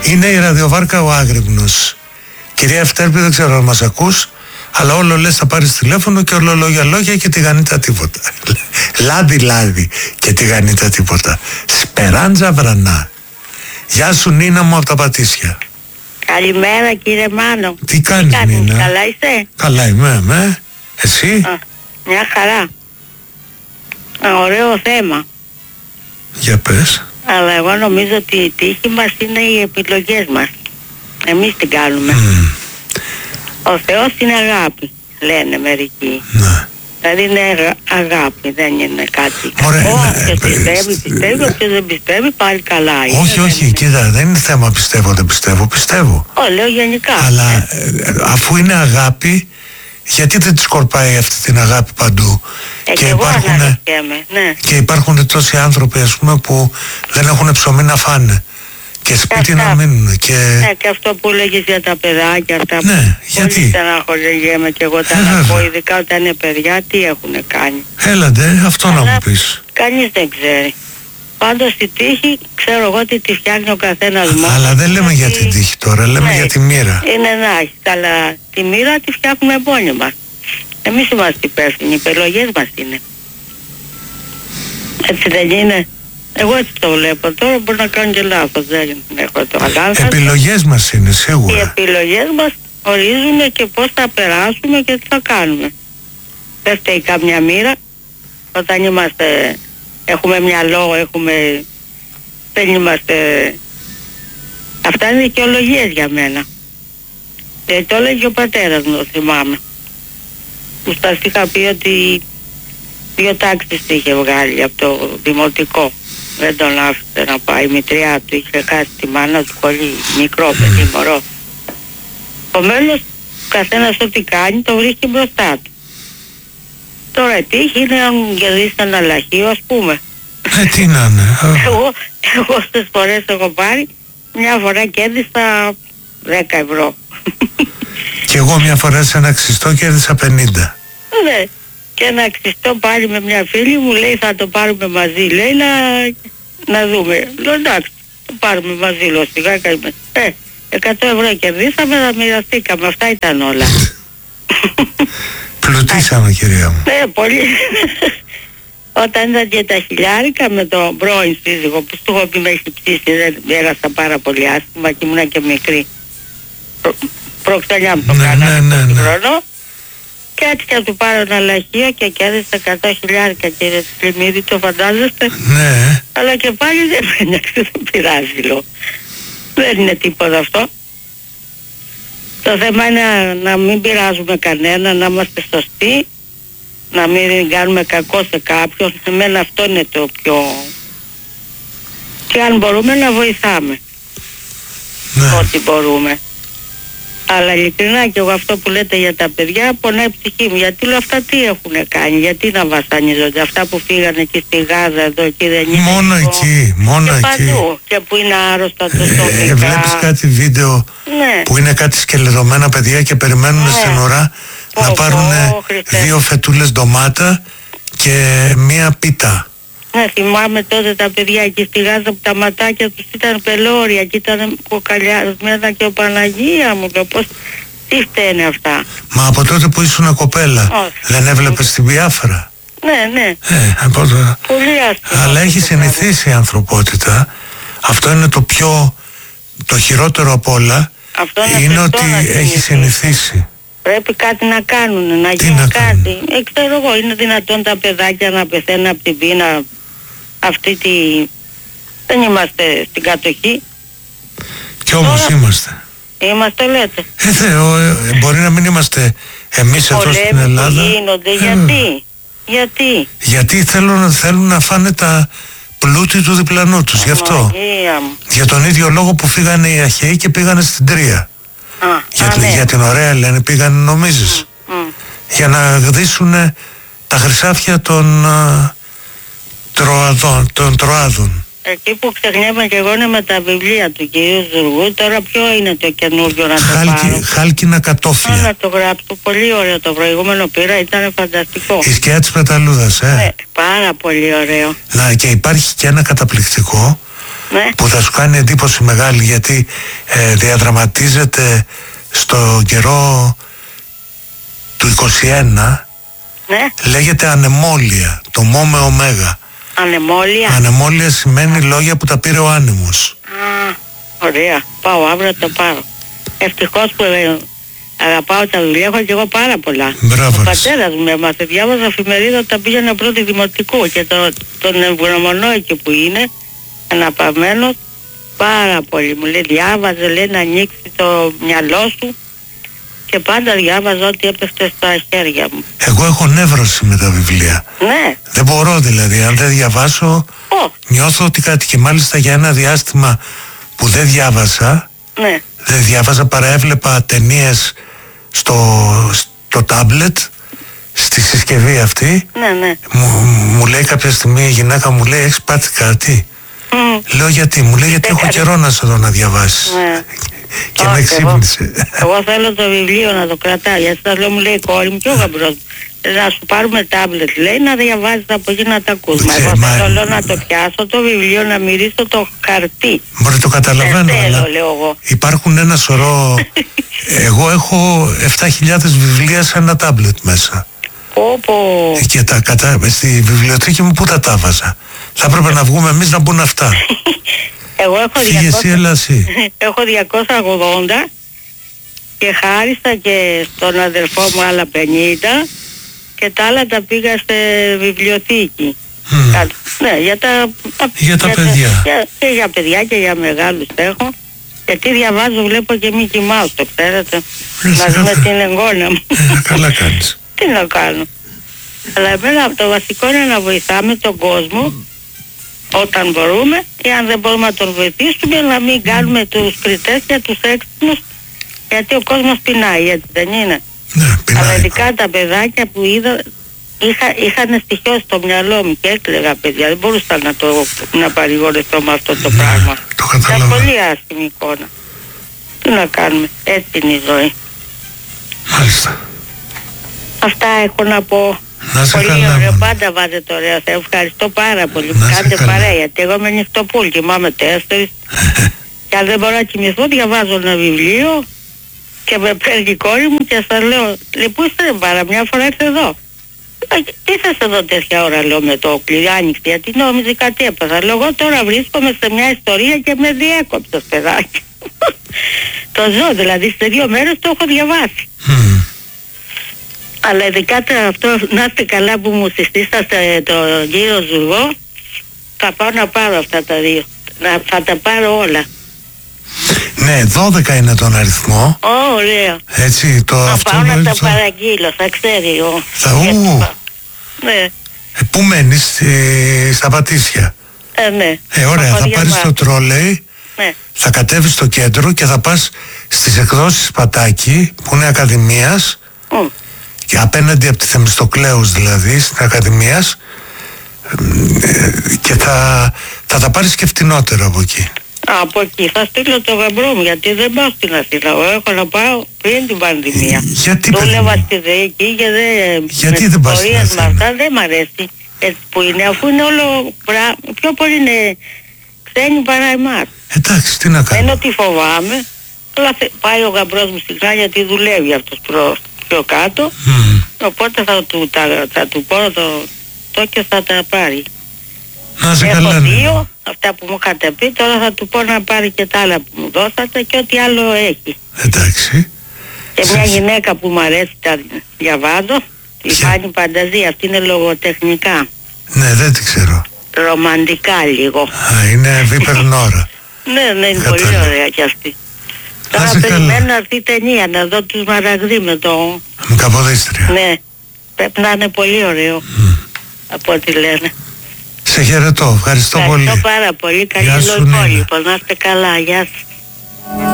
Είναι η ραδιοβάρκα ο Άγρυπνος. Κυρία Ευτέρπη, δεν ξέρω αν μας ακούς, αλλά όλο λες θα πάρεις τηλέφωνο και όλο λόγια και τηγανίτα τίποτα. Λάδι και τηγανίτα τίποτα. Σπεράντζα Βρανά. Γεια σου Νίνα μου από τα Πατήσια. Καλημέρα κύριε Μάνο. Τι κάνεις Νίνα? Καλά είστε? Καλά είμαι, εσύ? Μια χαρά. Ωραίο θέμα. Για πες. Αλλά εγώ νομίζω ότι η τύχη μας είναι οι επιλογές μας. Εμείς την κάνουμε. Ο Θεός είναι αγάπη, λένε μερικοί. Ναι. Δηλαδή είναι αγάπη, δεν είναι κάτι Ωραία, κακό. Όποιος πιστεύει, όποιος δεν πιστεύει πάλι καλά. Όχι, κοίτα, δεν είναι θέμα πιστεύω. Λέω γενικά. Αλλά αφού είναι αγάπη, γιατί δεν τη σκορπάει αυτή την αγάπη παντού? Και υπάρχουν τόσοι άνθρωποι, ας πούμε, που δεν έχουν ψωμί να φάνε και σπίτι να μείνουν. Και αυτό που λέγεις για τα παιδάκια αυτά. Ναι, γιατί? Πολύ στεναχωριέμαι και εγώ τα ακούω, ειδικά όταν είναι παιδιά, τι έχουν κάνει. Έλαντε, αυτό να μου πεις. Κανείς δεν ξέρει. Πάντως τη τύχη, ξέρω εγώ ότι τη φτιάχνει ο καθένας μόνος. Αλλά δεν λέμε για την τύχη τώρα, λέμε για τη μοίρα. Είναι να έχει, αλλά τη μοίρα τη φτιάχνουμε μόνοι μας. Εμείς είμαστε υπεύθυνοι, οι επιλογές μας είναι. Έτσι δεν είναι? Εγώ έτσι το βλέπω. Τώρα μπορεί να κάνω και λάθος, δεν έχω το αγάπη. Επιλογές μας είναι σίγουρα. Οι επιλογές μας ορίζουν και πώς θα περάσουμε και τι θα κάνουμε. Δεν φταίει καμιά μοίρα. Όταν έχουμε μυαλό, δεν είμαστε... Αυτά είναι δικαιολογίες για μένα. Το έλεγε ο πατέρας μου, θυμάμαι. Που σας είχα πει ότι 2 τάξεις είχε βγάλει από το δημοτικό. Δεν τον άφησε να πάει. Η μητριά του είχε χάσει τη μάνα του, πολύ μικρό παιδί, μωρό. Επομένως, καθένας ό,τι κάνει το βρίσκει μπροστά του. Τώρα η τύχη είναι αν κερδίσει ένα λαχείο, ας πούμε. Τι να είναι. Εγώ στις φορές έχω πάρει, μια φορά κέρδισα 10 ευρώ. Και εγώ μια φορά σε ένα ξυστό κέρδισα 50. Ναι. Και ένα ξυστό πάλι με μια φίλη μου, λέει θα το πάρουμε μαζί, λέει να δούμε. Λέω εντάξει, το πάρουμε μαζί, λέω σιγά καημέ. 100 ευρώ κερδίσαμε, να μοιραστήκαμε, αυτά ήταν όλα. Πλουτίσαμε κυρία μου. Ναι, πολύ. Όταν ήταν και τα χιλιάρικα με τον πρώην σύζυγο που του έχω πει με έχει ψήσει, δεν έρασα πάρα πολύ άσχημα και ήμουνα και μικρή. Προξενιά μου το κάναμε τον χρόνο. Και έτσι και του πάρω ένα λαχείο και κέρδισε 100 χιλιάρικα, κύριε Κλιμίδη, το φαντάζεστε? Ναι. Αλλά και πάλι δεν με ένιωξε, δεν πειράζει, λέω. Δεν είναι τίποτα αυτό. Το θέμα είναι να μην πειράζουμε κανένα, να είμαστε σωστοί, να μην κάνουμε κακό σε κάποιον. Εμένα αυτό είναι το πιο... Και αν μπορούμε να βοηθάμε. Ναι. Ό,τι μπορούμε. Αλλά ειλικρινά και εγώ αυτό που λέτε για τα παιδιά πονάει η ψυχή μου. Γιατί λέω αυτά τι έχουν κάνει, γιατί να βασανίζονται? Αυτά που φύγανε εκεί στη Γάζα, εδώ εκεί δεν είναι? Μόνο εκεί, μόνο και εκεί. Παντού, και που είναι άρρωστα το σώμα. Βλέπεις κάτι βίντεο που είναι κάτι σκελεδωμένα παιδιά και περιμένουν στην ουρά να πάρουν 2 φετούλες ντομάτα και 1 πίτα. Ναι, θυμάμαι τότε τα παιδιά εκεί στη Γάζα που τα ματάκια τους ήταν πελώρια και ήταν κοκαλιασμένα και ο Παναγία μου, λέω πώς, τι φταίνε αυτά? Μα από τότε που ήσουν κοπέλα, δεν έβλεπες την Βιάφρα? Ναι. Πολύ άσχημα. Αλλά έχει συνηθίσει η ανθρωπότητα. Αυτό είναι το χειρότερο απ' όλα. Είναι ότι έχει συνηθίσει. Πρέπει κάτι να κάνουν, να γίνει κάτι. Ξέρω εγώ, είναι δυνατόν τα παιδάκια να πεθαίνουν από την πείνα? Δεν είμαστε στην κατοχή. Κι όμως είμαστε. Είμαστε, λέτε. Μπορεί να μην είμαστε εμείς εδώ στην Ελλάδα. Γίνονται, γιατί? Γιατί θέλουν να φάνε τα πλούτη του διπλανού τους, γι' αυτό. Για τον ίδιο λόγο που φύγανε οι Αχαιοί και πήγανε στην Τρία. Για την ωραία λένε πήγανε, νομίζεις? Για να γδίσουν τα χρυσάφια των Τροάδων. Εκεί που ξεχνιέμαι και εγώ είναι με τα βιβλία του κυρίου Ζουργού. Τώρα ποιο είναι το καινούργιο να το πάρω? Χάλκινα κατόφλια. Να το γράψω. Πολύ ωραίο το προηγούμενο πήρα, ήταν φανταστικό. Η σκιά της Πεταλούδας, Ναι, πάρα πολύ ωραίο. Και υπάρχει και ένα καταπληκτικό Ναι. που θα σου κάνει εντύπωση μεγάλη, γιατί διαδραματίζεται στο καιρό του 21. Ναι. Λέγεται ανεμόλια, το μο με ωμέγα. Ανεμόλια. Ανεμόλια σημαίνει λόγια που τα πήρε ο άνεμος. Α, ωραία. Πάω αύριο το πάρω. Ευτυχώς που αγαπάω τα βιβλία, έχω και εγώ πάρα πολλά. Μπράβο. Ο πατέρας μου έμαθε, διάβαζα εφημερίδα, τα πήγαινα πρώτη δημοτικού και τον ευγνωμονώ εκεί που είναι, αναπαυμένος, πάρα πολύ. Μου λέει διάβαζε, λέει να ανοίξει το μυαλό σου, και πάντα διάβαζα ό,τι έπεφτε στα χέρια μου. Εγώ έχω νεύρωση με τα βιβλία. Ναι. Δεν μπορώ δηλαδή, αν δεν διαβάσω, νιώθω ότι κάτι, και μάλιστα για ένα διάστημα που δεν διάβασα, Ναι. δεν διάβαζα, παρά έβλεπα ταινίες στο τάμπλετ, στη συσκευή αυτή. Ναι, ναι. Μου λέει κάποια στιγμή η γυναίκα, μου λέει, έχεις πάθει κάτι? Λέω γιατί? Μου λέει, γιατί έχω καιρό να σε δω να διαβάσεις. Ναι. Και με ξύπνησε. Εγώ θέλω το βιβλίο να το κρατάω, γιατί θα λέω, μου λέει η κόρη μου και ο γαμπρός, να σου πάρουμε τάμπλετ, λέει, να διαβάζεις από εκεί να τα ακούς. Μα εγώ θέλω να το πιάσω το βιβλίο, να μυρίσω το χαρτί. Μπορεί, το καταλαβαίνω, αλλά λέω εγώ. υπάρχουν ένα σωρό. Εγώ έχω 7.000 βιβλία σε ένα τάμπλετ μέσα. Και στη βιβλιοθήκη μου πού τα βάζα? Θα έπρεπε να βγούμε εμείς να μπουν αυτά. Εγώ έχω Φύγε εσύ, έλα εσύ. Έχω 280 και χάριστα και στον αδερφό μου άλλα 50 και τα άλλα τα πήγα στη βιβλιοθήκη. Ναι, για τα παιδιά. Και για παιδιά και για μεγάλους έχω. Γιατί διαβάζω, βλέπω και Mickey Mouse, το ξέρετε. Μαζί με την εγγόνα μου. Καλά κάνεις. Τι να κάνω. Αλλά εμένα το βασικό είναι να βοηθάμε τον κόσμο όταν μπορούμε, ή αν δεν μπορούμε να τον βοηθήσουμε, να μην κάνουμε τους κριτές και τους έξυπνους, γιατί ο κόσμος πεινάει, έτσι δεν είναι? Ναι, πεινάει. Αλλά ειδικά τα παιδάκια που είδα, είχαν στοιχειώσει στο μυαλό μου και έκλαιγα, παιδιά, δεν μπορούσα να παρηγορηθώ με αυτό το πράγμα. Το καταλαβαίνω. Ήταν πολύ άσχημη εικόνα. Τι να κάνουμε, έτσι είναι η ζωή. Μάλιστα. Αυτά έχω να πω. Πολύ ωραίο, πάντα βάζετε ωραία. Σε ευχαριστώ πάρα πολύ. Μου κάνετε παρέα, γιατί εγώ είμαι νυχτοπούλ, κοιμάμαι 4. Και αν δεν μπορώ να κοιμηθώ, διαβάζω ένα βιβλίο και με παίρνει η κόρη μου και σας λέω, πού είστε πάρα, μια φορά ήρθε εδώ. Τι θες εδώ τέτοια ώρα, λέω, με το κλειδί άνοιξε, γιατί νόμιζε κάτι έπαθα. Λέω, εγώ τώρα βρίσκομαι σε μια ιστορία και με διέκοψε, παιδάκι. Το ζω, δηλαδή σε 2 μέρες το έχω διαβάσει. Αλλά ειδικά αυτό, να είστε καλά που μου συστήσατε τον κύριο Ζουργό, θα πάω να πάρω αυτά τα 2. Θα τα πάρω όλα. Ναι, 12 είναι τον αριθμό. Ωραία. Έτσι, θα πάω να τα παραγγείλω, θα ξέρει. Ναι. Πού μένεις? Στα Πατήσια? Ναι. Ωραία, θα πάρεις το τρόλεϊ, ναι. Θα κατέβεις στο κέντρο και θα πας στις εκδόσεις Πατάκη, που είναι Ακαδημίας, και απέναντι από τη Θεμιστοκλέους, δηλαδή στην Ακαδημίας, και θα τα πάρεις και φτηνότερο από εκεί. Από εκεί θα στείλω το γαμπρό μου, γιατί δεν πάω στην Αθήνα. Εγώ έχω να πάω πριν την πανδημία. Γιατί δούλευα στη ΔΕΗ και γιατί δεν πας στην Αθήνα? Αυτά δεν μ' αρέσει έτσι που είναι, αφού είναι όλο πιο πολύ είναι ξένοι παρά εμάς. Εντάξει, τι να κάνω. Δεν είναι ότι φοβάμαι, αλλά πάει ο γαμπρός μου συχνά, γιατί δουλεύει αυτός πιο κάτω, οπότε θα του πω το και θα τα πάρει. Έχω 2, αυτά που μου είχατε πει, τώρα θα του πω να πάρει και τα άλλα που μου δώσατε και ό,τι άλλο έχει. Εντάξει. Και μια γυναίκα που μου αρέσει, τα διαβάζω, η Φάνη Πανταζή, αυτή είναι λογοτεχνικά. Ναι, δεν την ξέρω. Ρομαντικά λίγο. Είναι Βίπερνόρα. Ναι, είναι πολύ ωραία κι αυτή. Τώρα περιμένω να έρθει η ταινία, να δω τους Μαραγδί με το... Με Καποδίστρια. Ναι, πρέπει να είναι πολύ ωραίο, από ό,τι λένε. Σε χαιρετώ, ευχαριστώ πολύ. Ευχαριστώ πάρα πολύ, καλή ζωή, λοιπόν, να είστε καλά, γεια σας.